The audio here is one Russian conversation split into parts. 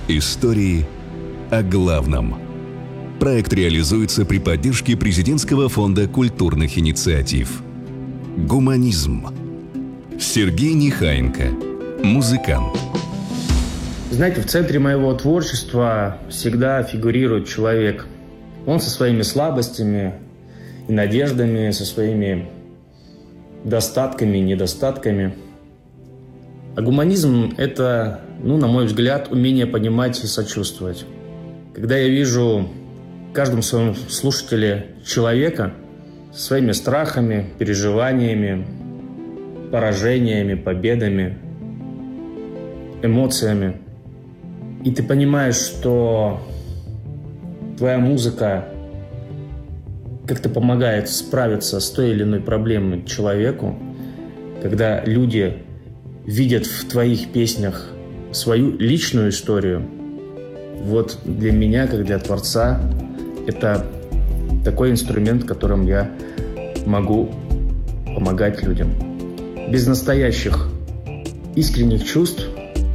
Истории о главном. Проект реализуется при поддержке Президентского фонда культурных инициатив. Гуманизм. Сергей Нехаенко, музыкант. Знаете, в центре моего творчества всегда фигурирует человек. Он со своими слабостями и надеждами, со своими достатками и недостатками. А гуманизм – это, на мой взгляд, умение понимать и сочувствовать. Когда я вижу в каждом своем слушателе человека со своими страхами, переживаниями, поражениями, победами, эмоциями, и ты понимаешь, что твоя музыка как-то помогает справиться с той или иной проблемой человеку, когда люди видят в твоих песнях свою личную историю, вот для меня, как для творца, это такой инструмент, которым я могу помогать людям. Без настоящих искренних чувств,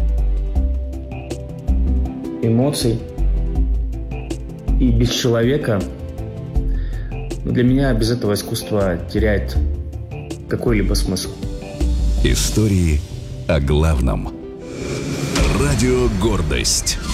эмоций и без человека, для меня без этого искусство теряет какой-либо смысл. Истории о главном. Радио «Гордость».